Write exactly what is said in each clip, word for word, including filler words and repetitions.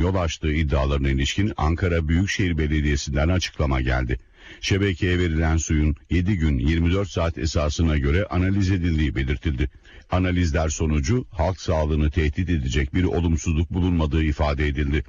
yol açtığı iddialarına ilişkin Ankara Büyükşehir Belediyesi'nden açıklama geldi. Şebekeye verilen suyun yedi gün yirmi dört saat esasına göre analiz edildiği belirtildi. Analizler sonucu halk sağlığını tehdit edecek bir olumsuzluk bulunmadığı ifade edildi.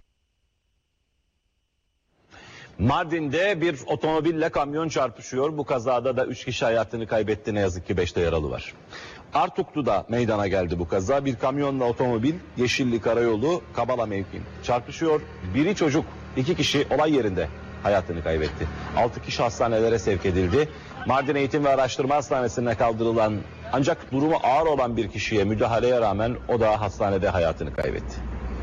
Mardin'de bir otomobille kamyon çarpışıyor. Bu kazada da üç kişi hayatını kaybetti. Ne yazık ki beş de yaralı var. Artuklu'da meydana geldi bu kaza. Bir kamyonla otomobil Yeşilli Karayolu Kabala mevkiinde çarpışıyor. Biri çocuk, iki kişi olay yerinde hayatını kaybetti. altı kişi hastanelere sevk edildi. Mardin Eğitim ve Araştırma Hastanesi'ne kaldırılan ancak durumu ağır olan bir kişiye müdahaleye rağmen o da hastanede hayatını kaybetti.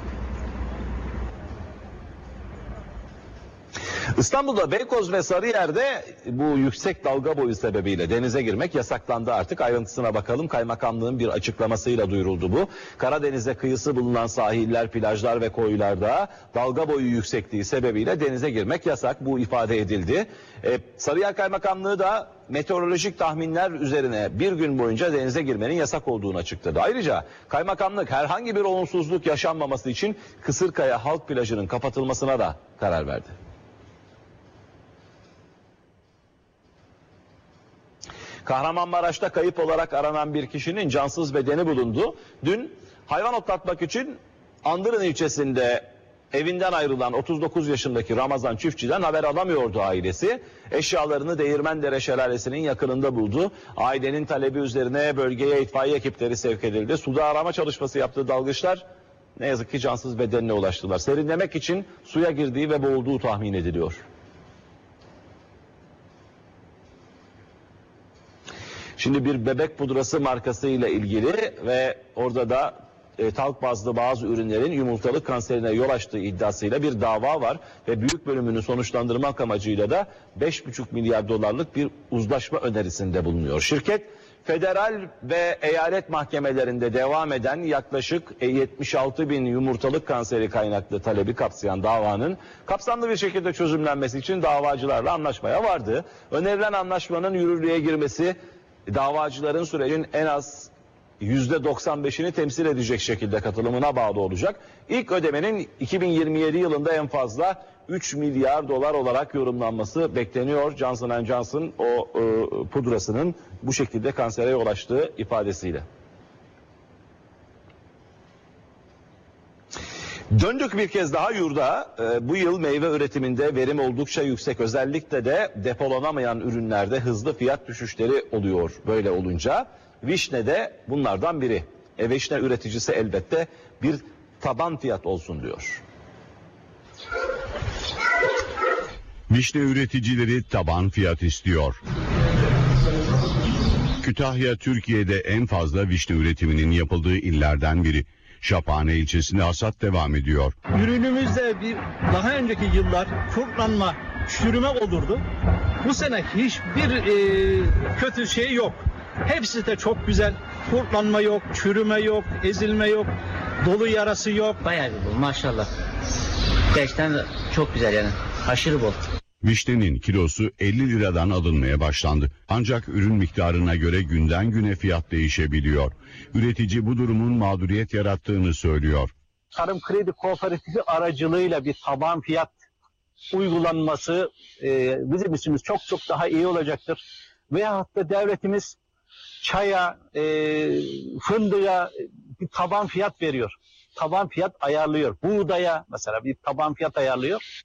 İstanbul'da Beykoz ve Sarıyer'de bu yüksek dalga boyu sebebiyle denize girmek yasaklandı artık. Ayrıntısına bakalım. Kaymakamlığın bir açıklamasıyla duyuruldu bu. Karadeniz'e kıyısı bulunan sahiller, plajlar ve koylarda dalga boyu yüksekliği sebebiyle denize girmek yasak. Bu ifade edildi. Ee, Sarıyer Kaymakamlığı da meteorolojik tahminler üzerine bir gün boyunca denize girmenin yasak olduğunu açıkladı. Ayrıca kaymakamlık herhangi bir olumsuzluk yaşanmaması için Kısırkaya Halk Plajı'nın kapatılmasına da karar verdi. Kahramanmaraş'ta kayıp olarak aranan bir kişinin cansız bedeni bulundu. Dün hayvan otlatmak için Andırın ilçesinde evinden ayrılan otuz dokuz yaşındaki Ramazan çiftçiden haber alamıyordu ailesi. Eşyalarını Değirmendere Şelalesi'nin yakınında buldu. Ailenin talebi üzerine bölgeye itfaiye ekipleri sevk edildi. Suda arama çalışması yaptığı dalgıçlar ne yazık ki cansız bedenine ulaştılar. Serinlemek için suya girdiği ve boğulduğu tahmin ediliyor. Şimdi bir bebek pudrası markası ile ilgili ve orada da e, talk bazlı bazı ürünlerin yumurtalık kanserine yol açtığı iddiasıyla bir dava var ve büyük bölümünü sonuçlandırmak amacıyla da beş buçuk milyar dolarlık bir uzlaşma önerisinde bulunuyor. Şirket federal ve eyalet mahkemelerinde devam eden yaklaşık yetmiş altı bin yumurtalık kanseri kaynaklı talebi kapsayan davanın kapsamlı bir şekilde çözümlenmesi için davacılarla anlaşmaya vardı. Önerilen anlaşmanın yürürlüğe girmesi davacıların sürecin en az yüzde doksan beşini temsil edecek şekilde katılımına bağlı olacak. İlk ödemenin iki bin yirmi yedi yılında en fazla üç milyar dolar olarak yorumlanması bekleniyor. Johnson and Johnson o e, pudrasının bu şekilde kansere yol açtığı ifadesiyle. Döndük bir kez daha yurda. E, bu yıl meyve üretiminde verim oldukça yüksek. Özellikle de depolanamayan ürünlerde hızlı fiyat düşüşleri oluyor. Böyle olunca vişne de bunlardan biri. E, vişne üreticisi elbette bir taban fiyat olsun diyor. Vişne üreticileri taban fiyat istiyor. Kütahya Türkiye'de en fazla vişne üretiminin yapıldığı illerden biri. Şaphane ilçesinde hasat devam ediyor. Ürünümüzde bir daha önceki yıllar kurtlanma, çürüme olurdu. Bu sene hiçbir e, kötü şey yok. Hepsi de çok güzel. Kurtlanma yok, çürüme yok, ezilme yok, dolu yarası yok. Bayağı bir bol maşallah. Gerçekten çok güzel yani. Aşırı bol. Vişnenin kilosu elli liradan alınmaya başlandı. Ancak ürün miktarına göre günden güne fiyat değişebiliyor. Üretici bu durumun mağduriyet yarattığını söylüyor. Tarım Kredi Kooperatifi aracılığıyla bir taban fiyat uygulanması e, bizim için çok çok daha iyi olacaktır. Veyahut da devletimiz çaya, e, fındığa bir taban fiyat veriyor. Taban fiyat ayarlıyor. Buğdaya mesela bir taban fiyat ayarlıyor.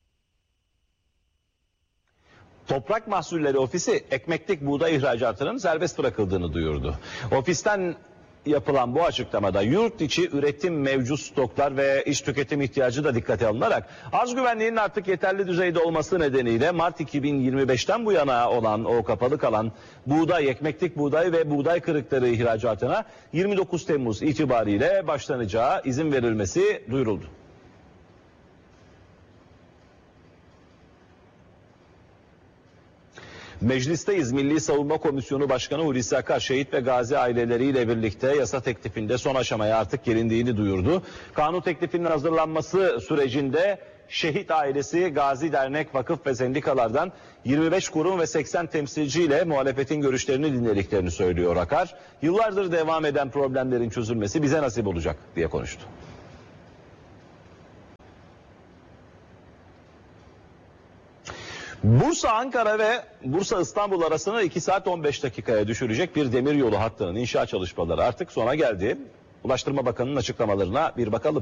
Toprak Mahsulleri Ofisi ekmeklik buğday ihracatının serbest bırakıldığını duyurdu. Ofisten yapılan bu açıklamada yurt içi üretim mevcut stoklar ve iç tüketim ihtiyacı da dikkate alınarak arz güvenliğinin artık yeterli düzeyde olması nedeniyle Mart iki bin yirmi beşten bu yana olan o kapalı kalan buğday, ekmeklik buğday ve buğday kırıkları ihracatına yirmi dokuz Temmuz itibariyle başlanacağı izin verilmesi duyuruldu. Meclisteyiz. Milli Savunma Komisyonu Başkanı Hulusi Akar şehit ve gazi aileleriyle birlikte yasa teklifinde son aşamaya artık gelindiğini duyurdu. Kanun teklifinin hazırlanması sürecinde şehit ailesi, gazi dernek, vakıf ve sendikalardan yirmi beş kurum ve seksen temsilciyle muhalefetin görüşlerini dinlediklerini söylüyor Akar. Yıllardır devam eden problemlerin çözülmesi bize nasip olacak diye konuştu. Bursa Ankara ve Bursa İstanbul arasını iki saat on beş dakikaya düşürecek bir demiryolu hattının inşa çalışmaları artık sona geldi. Ulaştırma Bakanı'nın açıklamalarına bir bakalım.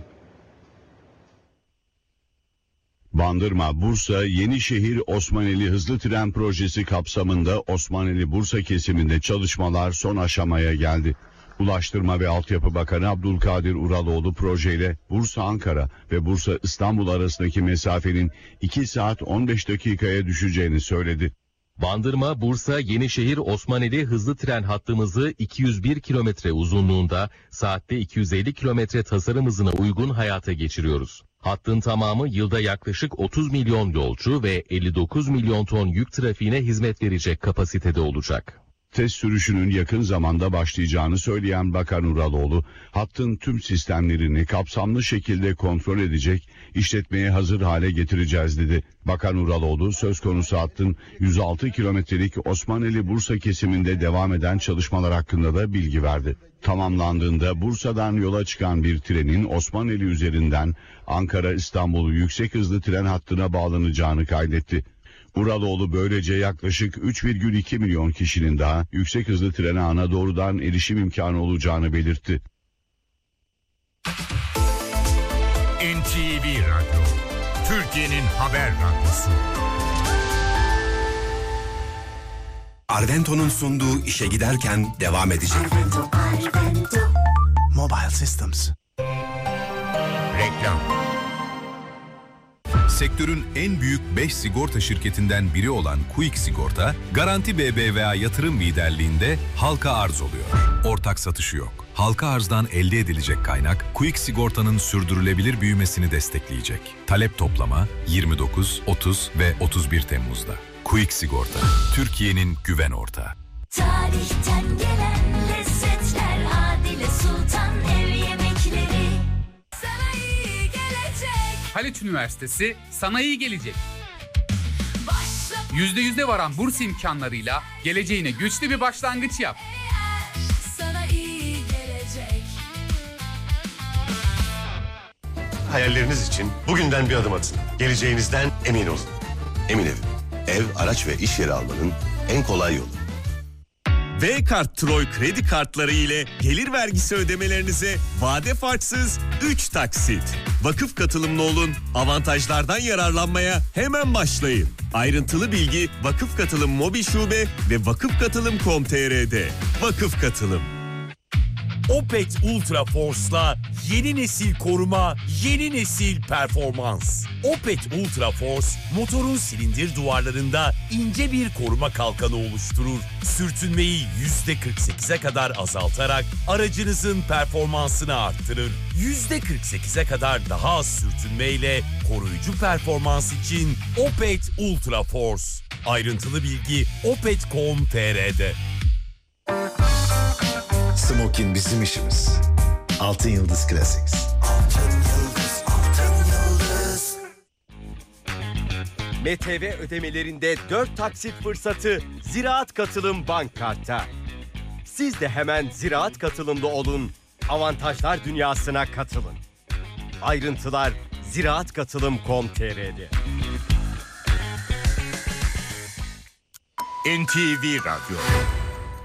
Bandırma, Bursa, Yenişehir Osmaneli Hızlı Tren Projesi kapsamında Osmaneli-Bursa kesiminde çalışmalar son aşamaya geldi. Ulaştırma ve Altyapı Bakanı Abdülkadir Uraloğlu projeyle Bursa-Ankara ve Bursa-İstanbul arasındaki mesafenin iki saat on beş dakikaya düşeceğini söyledi. Bandırma, Bursa, Yenişehir Osmaneli hızlı tren hattımızı iki yüz bir kilometre uzunluğunda saatte iki yüz elli kilometre tasarım hızına uygun hayata geçiriyoruz. Hattın tamamı yılda yaklaşık otuz milyon yolcu ve elli dokuz milyon ton yük trafiğine hizmet verecek kapasitede olacak. Test sürüşünün yakın zamanda başlayacağını söyleyen Bakan Uraloğlu, hattın tüm sistemlerini kapsamlı şekilde kontrol edecek, işletmeye hazır hale getireceğiz dedi. Bakan Uraloğlu, söz konusu hattın yüz altı kilometrelik Osmaneli-Bursa kesiminde devam eden çalışmalar hakkında da bilgi verdi. Tamamlandığında Bursa'dan yola çıkan bir trenin Osmaneli üzerinden Ankara-İstanbul yüksek hızlı tren hattına bağlanacağını kaydetti. Uraloğlu böylece yaklaşık üç virgül iki milyon kişinin daha yüksek hızlı trene ana doğrudan erişim imkanı olacağını belirtti. N T V Radyo, Türkiye'nin haber radyosu. Arvento'nun sunduğu işe giderken devam edecek. Arvento, Arvento. Mobile Systems. Reklam. Sektörün en büyük beş sigorta şirketinden biri olan Quick Sigorta, Garanti B B V A yatırım liderliğinde halka arz oluyor. Ortak satışı yok. Halka arzdan elde edilecek kaynak, Quick Sigorta'nın sürdürülebilir büyümesini destekleyecek. Talep toplama yirmi dokuz, otuz ve otuz bir Temmuz'da. Quick Sigorta, Türkiye'nin güven ortağı. Tarihten gelen lezzetler, Adile Sultan ev yemekleri. Sana iyi gelecek. Haliç Üniversitesi sana iyi gelecek. yüzde yüze varan burs imkanlarıyla geleceğine güçlü bir başlangıç yap. Sana iyi gelecek. Hayalleriniz için bugünden bir adım atın. Geleceğinizden emin olun. Emin Ev. Ev, araç ve iş yeri almanın en kolay yolu. V-Kart Troy kredi kartları ile gelir vergisi ödemelerinize vade farksız üç taksit. Vakıf katılımlı olun, avantajlardan yararlanmaya hemen başlayın. Ayrıntılı bilgi Vakıf Katılım Mobil Şube ve vakıf katılım nokta com nokta tr'de. Vakıf Katılım. Opet Ultra Force'la yeni nesil koruma, yeni nesil performans. Opet Ultra Force, motorun silindir duvarlarında ince bir koruma kalkanı oluşturur. Sürtünmeyi yüzde kırk sekize kadar azaltarak aracınızın performansını arttırır. yüzde kırk sekize kadar daha az sürtünmeyle koruyucu performans için Opet Ultra Force. Ayrıntılı bilgi opet nokta com nokta tr'de. Smokin bizim işimiz. Altın Yıldız Classics. Altın Yıldız, Altın Yıldız. M T V ödemelerinde dört taksit fırsatı Ziraat Katılım Bank Kart'ta. Siz de hemen Ziraat Katılımlı olun, avantajlar dünyasına katılın. Ayrıntılar ziraat katılım nokta com nokta tr'de. N T V Radyo,